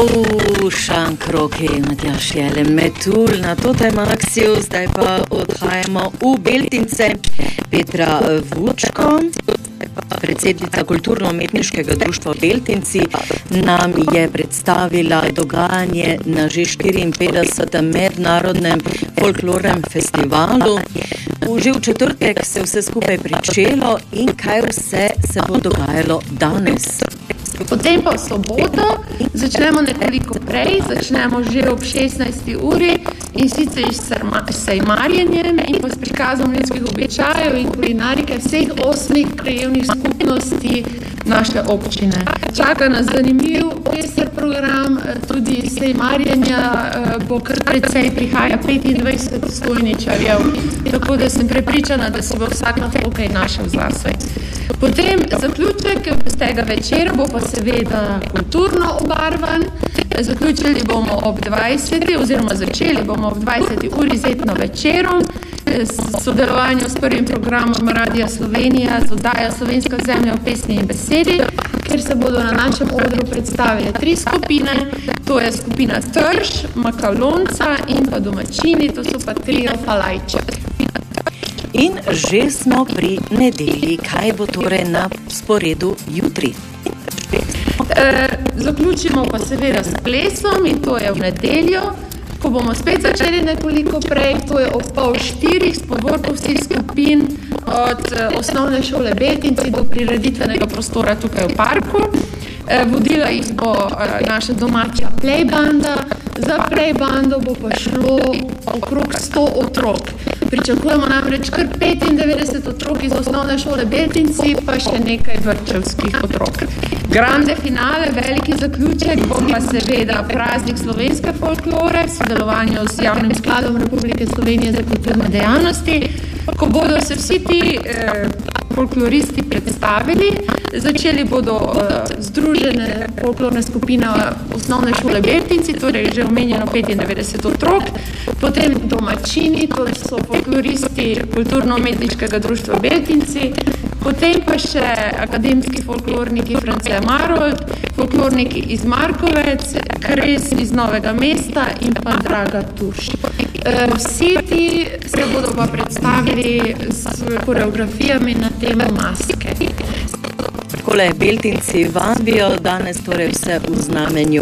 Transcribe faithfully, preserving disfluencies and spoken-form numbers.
Oh, šankroki, Matjaž Jelen, Metul, na to temo akcijo, zdaj pa odhajamo v Beltince. Petra Vučko, predsednica Kulturno-umetniškega društva Beltinci, nam je predstavila dogajanje na že štiriinpetdesetem mednarodnem folklornem festivalu. Že v četrtek se vse skupaj pričelo in kaj vse se bo dogajalo danes. Potem pa v soboto začnemo nekoliko prej, začnemo že ob šestnajsti uri in sicer s sejmarjenjem in pa s prikazom ljudskih običajev in kulinarike vseh osmih krajevnih skupnosti naše občine. Čaka nas zanimiv pester program, tudi sejmarjenja bo kar precej, prihaja petindvajset stojničarjev, tako da sem prepričana, da si bo vsak lahko kaj našel zase. Potem zaključek z tega večera bo pa seveda kulturno obarvan. Zaključili bomo ob dvajseti oziroma začeli bomo ob dvajseti uri z etno večerom s sodelovanjem s prvim programom Radia Slovenija z oddajo Slovenska zemlja v pesmi in besedi, kjer se bodo na našem odru predstavile tri skupine, to je skupina Trš, Makalonca in pa domačini, to so pa trio Falajče. In že smo pri nedelji, kaj bo torej na sporedu jutri? E, zaključimo pa seveda s plesom in to je v nedeljo, ko bomo spet začeli nekoliko prej, to je ob pol štirih s podvorko vseh skupin od osnovne šole Beltinci do prireditvenega prostora tukaj v parku. E, vodila jih bo naša domača plejbanda, za plejbando bo pa šlo okrog sto otrok. Pričakujemo namreč kar petindevetdeset otrok iz osnovne šole Beltinci, pa še nekaj vrtčevskih otrok. Grande finale, veliki zaključek bo pa seveda praznik slovenske folklore v sodelovanju z Javnim skladom Republike Slovenije za kulturne dejavnosti, ko bodo se vsi ti eh, folkloristi predstavili. Začeli bodo eh, združene folklorne skupine osnovne šole Beltinci, torej že omenjeno petindevetdeset otrok, potem domačini, to so folkloristi Kulturno-umetniškega društva Beltinci, potem pa še akademski folklorniki France Marold, folklorniki iz Markovec, Kres iz Novega mesta in pa Draga Tuš. Vsi ti se bodo pa predstavili s koreografijami na temo maske. Takole Beltinci vabijo danes torej vse v znamenju